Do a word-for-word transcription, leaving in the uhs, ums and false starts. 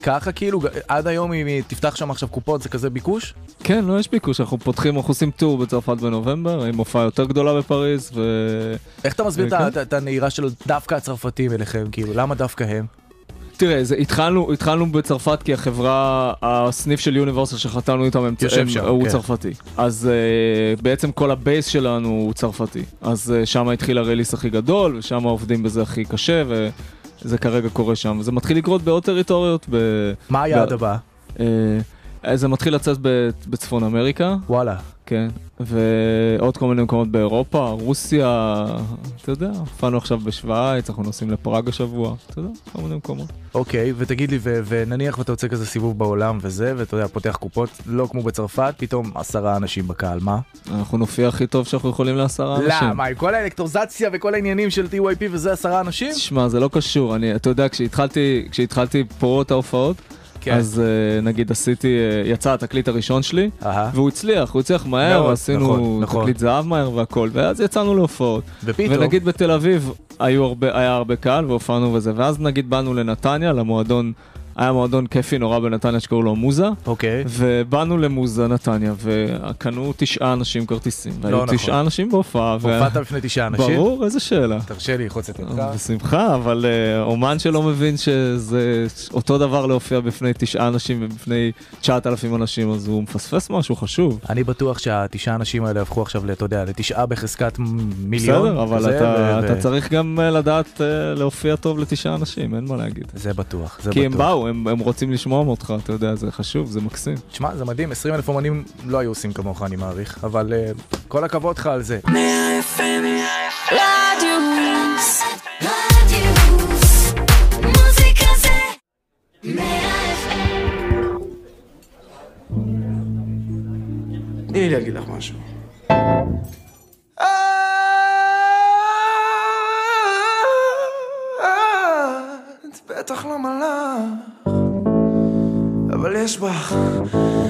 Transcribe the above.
ככה כאילו, עד היום אם תפתח שם עכשיו קופות, זה כזה ביקוש? כן, לא, יש ביקוש, אנחנו פותחים, אנחנו עושים טור בצרפת בנובמבר, עם הופעה יותר גדולה בפריז, ו... איך אתה מסביר את הנהירה של דווקא הצרפתים אליכם, כאילו, למה דווקא הם? תראה, זה, התחלנו, התחלנו בצרפת כי החברה, הסניף של יוניברסל שחתמנו איתם, הם, יושב הם, שם, הוא כן. צרפתי. אז uh, בעצם כל הבייס שלנו הוא צרפתי. אז uh, שם התחיל הרליס הכי גדול, ושם עובדים בזה הכי קשה, וזה כרגע קורה שם. וזה מתחיל לקרות בעוד טריטוריות. ב... מה היעד הבא? Uh, זה מתחיל לצאת בצפון אמריקה. וואלה. כן, ועוד כל מיני מקומות באירופה, רוסיה, אתה יודע, הופענו עכשיו בשוויץ, אנחנו נוסעים לפראג השבוע, אתה יודע, כל מיני מקומות. אוקיי, ותגיד לי, ונניח ואתה יוצא כזה סיבוב בעולם וזה, ואתה יודע, פותח קופות, לא כמו בצרפת, פתאום עשרה אנשים בקהל, מה? אנחנו נופיע הכי טוב שאנחנו יכולים לעשרה אנשים. למה? עם כל האלקטרוזציה וכל העניינים של טי וואי פי וזה עשרה אנשים? תשמע, זה לא קשור, אני, אתה יודע, כשהתחלתי, כשהתחלתי פה את ההופעות, כן. אז uh, נגיד עשיתי, uh, יצא התקליט הראשון שלי, Aha. והוא הצליח, הוא הצליח מהר, מאוד, ועשינו נכון, תקליט נכון. זהב מהר והכל, ואז יצאנו להופעות. ופתאום. ונגיד בתל אביב היו הרבה, היה הרבה קהל והופענו וזה, ואז נגיד באנו לנתניה, למועדון, היה מועדון כיפי נורא בנתניה שקראו לו מוזה, אוקיי. ובאנו למוזה נתניה, וקנו תשעה אנשים כרטיסים, והיו לא תשעה נכון. אנשים בהופעה. הופעת ו... בפני תשעה אנשים? ברור, איזה שאלה. תרשה לי, חוצת אותך. בשמחה, אבל uh, אומן שלא מבין שזה אותו דבר להופיע בפני תשעה אנשים ובפני תשעת אלפים אנשים, אז הוא מפספס משהו חשוב. אני בטוח שהתשעה אנשים האלה הפכו עכשיו, אתה יודע, לתשעה בחזקת מיליון. בסדר, אבל אתה, ו... אתה צריך גם להדעת uh, להופיע טוב לתשעה אנשים, אין מה להגיד. זה בטוח, זה כי בטוח. הם באו, הם, הם רוצים לשמוע אותך, אתה יודע, זה חשוב, זה מקסים. תשמע, זה מדהים, עשרים אלף אומנים לא היו עושים כמוך, אני מעריך, אבל uh, כל הכבוד לך על זה. רדיוס, רדיוס, מוזיקה זה מאה אף אם. תני לי להגיד לך משהו. את בטח לא מלאך, אבל יש בך